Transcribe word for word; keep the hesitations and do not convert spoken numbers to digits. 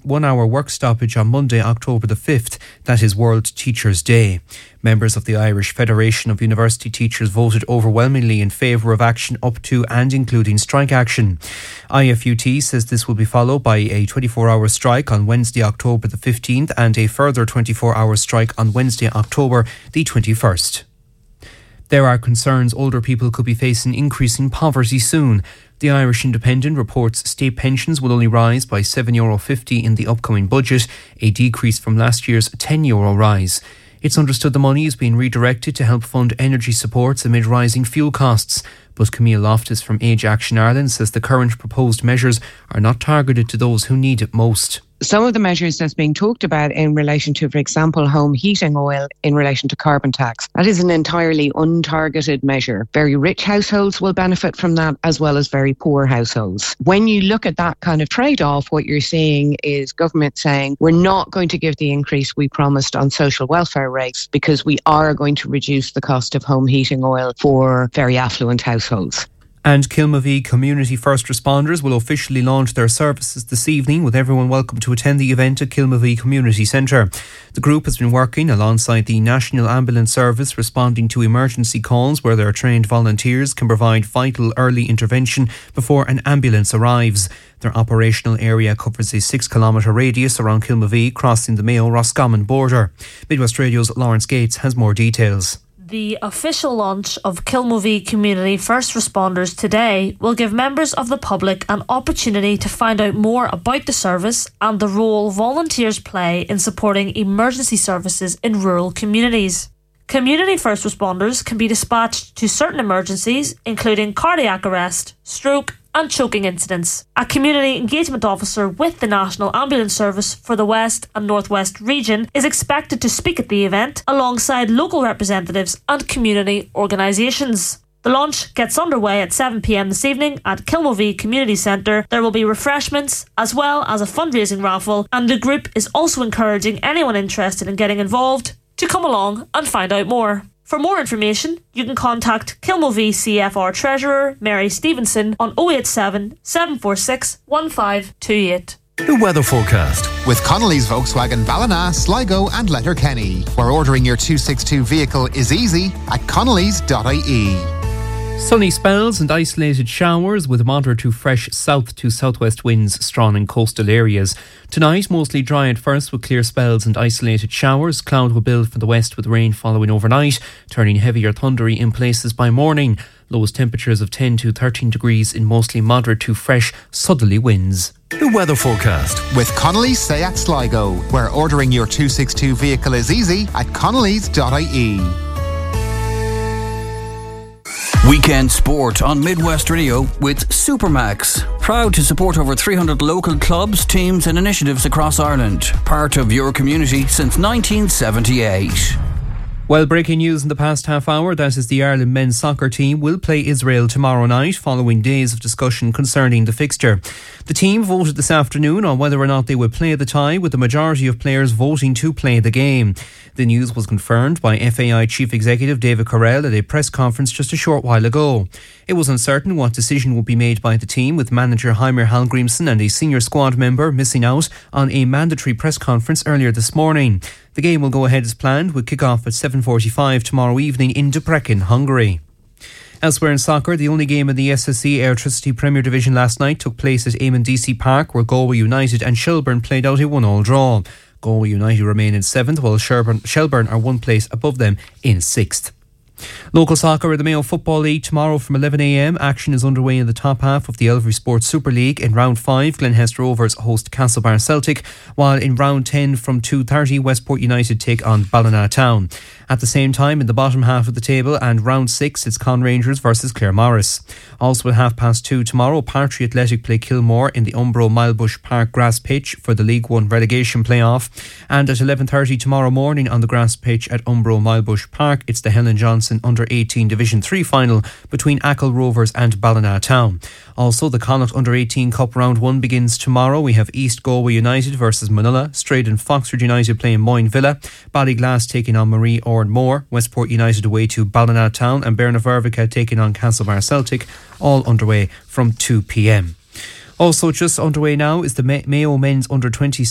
one hour work stoppage on Monday, October the fifth. That is World Teachers' Day. Members of the Irish Federation of University Teachers voted overwhelmingly in favour of action up to and including strike action. I F U T says this will be followed by a twenty-four hour strike on Wednesday, October the fifteenth and a further twenty-four hour strike on Wednesday, October the twenty-first. There are concerns older people could be facing increasing poverty soon. The Irish Independent reports state pensions will only rise by seven euro fifty in the upcoming budget, a decrease from last year's ten euro rise. It's understood the money is being redirected to help fund energy supports amid rising fuel costs. But Camille Loftus from Age Action Ireland says the current proposed measures are not targeted to those who need it most. Some of the measures that's being talked about in relation to, for example, home heating oil in relation to carbon tax, that is an entirely untargeted measure. Very rich households will benefit from that, as well as very poor households. When you look at that kind of trade-off, what you're seeing is government saying we're not going to give the increase we promised on social welfare rates because we are going to reduce the cost of home heating oil for very affluent households. And Kilmavie Community First Responders will officially launch their services this evening, with everyone welcome to attend the event at Kilmavie Community Centre. The group has been working alongside the National Ambulance Service, responding to emergency calls where their trained volunteers can provide vital early intervention before an ambulance arrives. Their operational area covers a six kilometre radius around Kilmavie, crossing the Mayo-Roscommon border. Midwest Radio's Lawrence Gates has more details. The official launch of Kilmavie Community First Responders today will give members of the public an opportunity to find out more about the service and the role volunteers play in supporting emergency services in rural communities. Community First Responders can be dispatched to certain emergencies, including cardiac arrest, stroke and choking incidents. A community engagement officer with the National Ambulance Service for the West and North West region is expected to speak at the event alongside local representatives and community organisations. The launch gets underway at seven p m this evening at Kilmavie Community Centre. There will be refreshments as well as a fundraising raffle, and the group is also encouraging anyone interested in getting involved to come along and find out more. For more information, you can contact Kilmavie C F R Treasurer Mary Stevenson on oh eight seven, seven four six, one five two eight. The weather forecast with Connolly's Volkswagen Ballina, Sligo and Letterkenny, where ordering your two sixty-two vehicle is easy at connellys dot I E. Sunny spells and isolated showers with moderate to fresh south to southwest winds strong in coastal areas. Tonight, mostly dry at first with clear spells and isolated showers. Cloud will build from the west with rain following overnight, turning heavy or thundery in places by morning. Lowest temperatures of ten to thirteen degrees in mostly moderate to fresh southerly winds. The weather forecast with Connolly's Seat Sligo, where ordering your two sixty-two vehicle is easy at connellys dot I E. Weekend sport on Midwest Radio with Supermax. Proud to support over three hundred local clubs, teams and initiatives across Ireland. Part of your community since nineteen seventy-eight. Well, breaking news in the past half hour, that is the Ireland men's soccer team will play Israel tomorrow night following days of discussion concerning the fixture. The team voted this afternoon on whether or not they would play the tie, with the majority of players voting to play the game. The news was confirmed by F A I Chief Executive David Carrell at a press conference just a short while ago. It was uncertain what decision would be made by the team, with manager Heimer Hallgrimsson and a senior squad member missing out on a mandatory press conference earlier this morning. The game will go ahead as planned, with kick-off at seven forty-five tomorrow evening in Debrecen, Hungary. Elsewhere in soccer, the only game in the S S C Airtricity Premier Division last night took place at Eamon D C Park, where Galway United and Shelburne played out a one-all draw. Galway United remain in seventh, while Shelburne, Shelburne are one place above them in sixth. Local soccer at the Mayo Football League tomorrow from eleven a m. Action is underway in the top half of the Elvery Sports Super League. In round five, Glenhest Rovers host Castlebar Celtic, while in round ten from two thirty, Westport United take on Ballina At the same time, in the bottom half of the table and round six, it's Con Rangers versus Claremorris. Also at half past two tomorrow, Partry Athletic play Kilmore in the Umbro Milebush Park grass pitch for the League One relegation playoff. And at eleven thirty tomorrow morning on the grass pitch at Umbro Milebush Park, it's the Helen Johnson under eighteen Division three final between Achill Rovers and Ballina. Also, the Connacht under eighteen Cup round one begins tomorrow. We have East Galway United versus Manila, Straden Foxford United playing Moyne Villa, Ballyglass taking on Marie Oranmore, Westport United away to Ballina and Bernavervica taking on Castlebar Celtic, all underway from two p m. Also just underway now is the Mayo men's under twenty